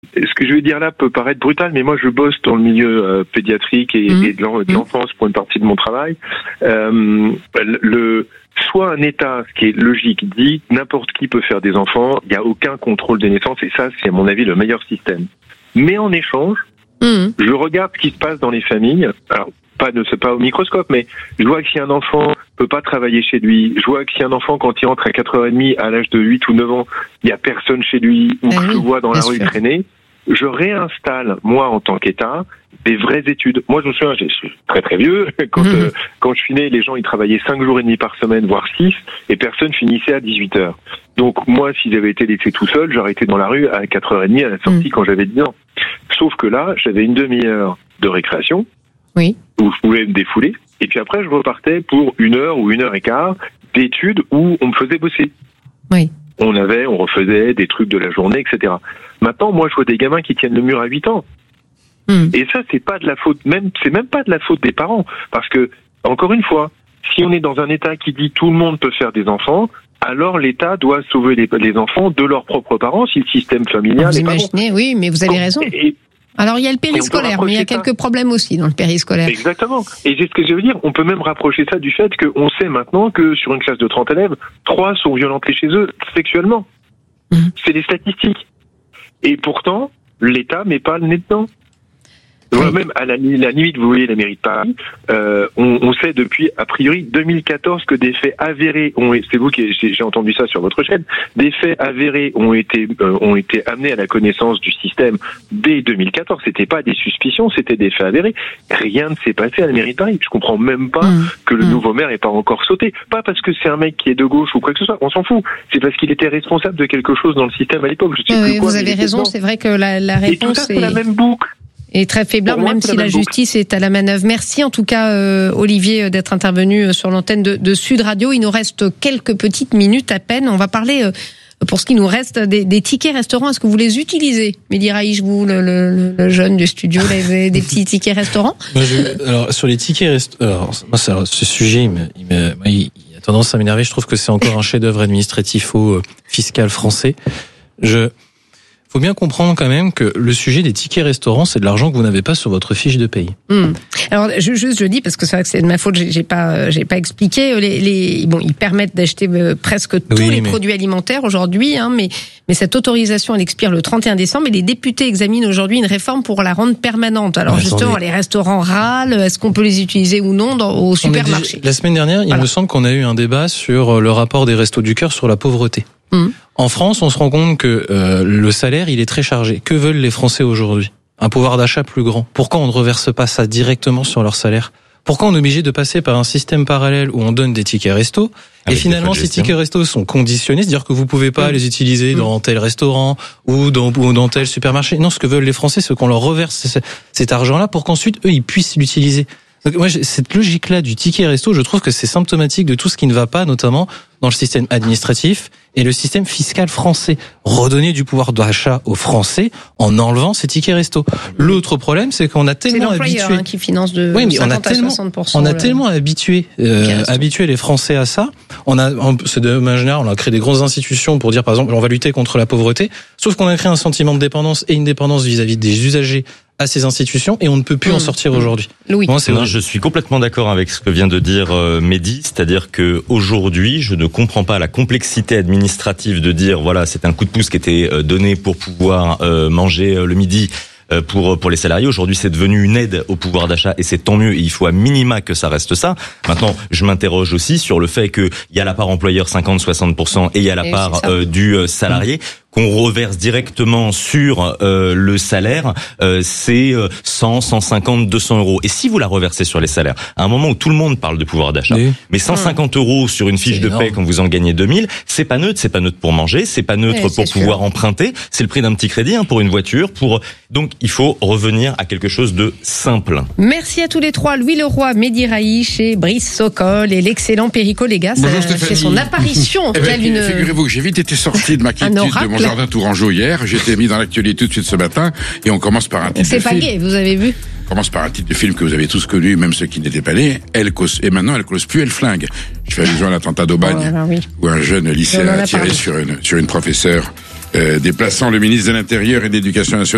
Ce que je vais dire là peut paraître brutal, mais moi je bosse dans le milieu pédiatrique et de l'enfance pour une partie de mon travail. Soit un État, ce qui est logique, dit n'importe qui peut faire des enfants, il n'y a aucun contrôle des naissances, et ça c'est à mon avis le meilleur système. Mais en échange, je regarde ce qui se passe dans les familles. Alors c'est pas au microscope, mais je vois que si un enfant peut pas travailler chez lui, je vois que si un enfant, quand il entre à 4h30 à l'âge de 8 ou 9 ans, il y a personne chez lui, ou que je le vois dans la rue traîner, je réinstalle, moi, en tant qu'État, des vraies études. Moi, je me souviens, je suis très très vieux, quand je suis né, les gens, ils travaillaient 5 jours et demi par semaine, voire 6, et personne finissait à 18h. Donc, moi, s'ils avaient été laissés tout seuls, j'aurais été dans la rue à 4h30 à la sortie quand j'avais 10 ans. Sauf que là, j'avais une demi-heure de récréation, où je pouvais me défouler, et puis après, je repartais pour 1 heure ou 1 heure et quart d'études où on me faisait bosser. On refaisait des trucs de la journée, etc. Maintenant, moi, je vois des gamins qui tiennent le mur à 8 ans. Et ça, c'est pas de la faute, c'est même pas de la faute des parents. Parce que, encore une fois, si on est dans un État qui dit tout le monde peut faire des enfants, alors l'État doit sauver les enfants de leurs propres parents si le système familial est pas bon. Vous imaginez, oui, mais vous avez raison. Alors il y a le périscolaire, mais il y a quelques problèmes aussi dans le périscolaire. Exactement. Et c'est ce que je veux dire, on peut même rapprocher ça du fait qu'on sait maintenant que sur une classe de 30 élèves, 3 sont violentés chez eux sexuellement. C'est des statistiques. Et pourtant, l'État met pas le nez dedans. Même à la limite, vous voyez, la mairie de Paris, on sait depuis, a priori, 2014 que des faits avérés c'est vous qui, j'ai entendu ça sur votre chaîne, des faits avérés ont été amenés à la connaissance du système dès 2014. C'était pas des suspicions, c'était des faits avérés. Rien ne s'est passé à la mairie de Paris. Je comprends même pas que le nouveau maire ait pas encore sauté. Pas parce que c'est un mec qui est de gauche ou quoi que ce soit. On s'en fout. C'est parce qu'il était responsable de quelque chose dans le système à l'époque. Je sais plus quoi, vous avez raison. C'est vrai que la réponse et tout ça, c'est la même boucle. Et très faiblard, même si la justice est à la manœuvre. Merci en tout cas, Olivier, d'être intervenu sur l'antenne de Sud Radio. Il nous reste quelques petites minutes à peine. On va parler, pour ce qui nous reste, des tickets restaurants. Est-ce que vous les utilisez, Mehdi Raïch, vous, le jeune du studio, là, vous avez des petits tickets restaurants? Alors, sur les tickets restaurants, ce sujet, il a tendance à m'énerver. Je trouve que c'est encore un chef-d'œuvre administratif fiscal français. Faut bien comprendre quand même que le sujet des tickets restaurants, c'est de l'argent que vous n'avez pas sur votre fiche de paye. Alors, je dis, parce que c'est vrai que c'est de ma faute, j'ai pas expliqué. Ils permettent d'acheter presque tous les produits alimentaires aujourd'hui, mais cette autorisation, elle expire le 31 décembre et les députés examinent aujourd'hui une réforme pour la rendre permanente. Alors, justement, les restaurants râlent. Est-ce qu'on peut les utiliser ou non au supermarché? La semaine dernière, il me semble qu'on a eu un débat sur le rapport des Restos du Cœur sur la pauvreté. En France, on se rend compte que le salaire, il est très chargé. Que veulent les Français aujourd'hui? Un pouvoir d'achat plus grand. Pourquoi on ne reverse pas ça directement sur leur salaire? Pourquoi on est obligé de passer par un système parallèle où on donne des tickets resto et finalement ces tickets resto sont conditionnés, c'est-à-dire que vous pouvez pas les utiliser dans tel restaurant ou dans tel supermarché. Non, ce que veulent les Français, c'est qu'on leur reverse cet argent-là pour qu'ensuite eux ils puissent l'utiliser. Donc moi, cette logique-là du ticket resto, je trouve que c'est symptomatique de tout ce qui ne va pas, notamment dans le système administratif et le système fiscal français. Redonner du pouvoir d'achat aux Français en enlevant ces tickets resto. L'autre problème, c'est qu'on a tellement habitué, qui finance de 50 à 60%. On a tellement habitué les Français à ça. C'est de manière générale, on a créé des grosses institutions pour dire, par exemple, on va lutter contre la pauvreté. Sauf qu'on a créé un sentiment de dépendance et une dépendance vis-à-vis des usagers à ces institutions et on ne peut plus en sortir aujourd'hui. Louis. Je suis complètement d'accord avec ce que vient de dire Mehdi, c'est-à-dire que aujourd'hui, je ne comprends pas la complexité administrative de dire voilà, c'est un coup de pouce qui était donné pour pouvoir manger le midi pour les salariés. Aujourd'hui, c'est devenu une aide au pouvoir d'achat et c'est tant mieux. Et il faut à minima que ça reste ça. Maintenant, je m'interroge aussi sur le fait qu'il y a la part employeur 50-60% et il y a la part du salarié. Qu'on reverse directement sur le salaire, c'est 100, 150, 200 euros. Et si vous la reversez sur les salaires, à un moment où tout le monde parle de pouvoir d'achat, mais 150 euros sur une fiche de paie quand vous en gagnez 2000, c'est pas neutre pour manger, c'est pas neutre pour pouvoir emprunter, c'est le prix d'un petit crédit pour une voiture. Donc il faut revenir à quelque chose de simple. Merci à tous les trois, Louis Leroy, Mehdi Raïch et Brice Sokol et l'excellent Perico Légas fait son apparition. Figurez-vous que j'ai vite été sorti de ma quiétude de mon jardin Tourangeau hier, j'ai été mis dans l'actualité tout de suite ce matin et on commence par un titre de film. C'est pas gay, vous avez vu? On commence par un titre de film que vous avez tous connu, même ceux qui n'étaient pas nés. Et maintenant, elle cause plus, elle flingue. Je fais allusion à l'attentat d'Aubagne, où un jeune lycéen a tiré sur une professeure, déplaçant le ministre de l'Intérieur et de l'Éducation nationale.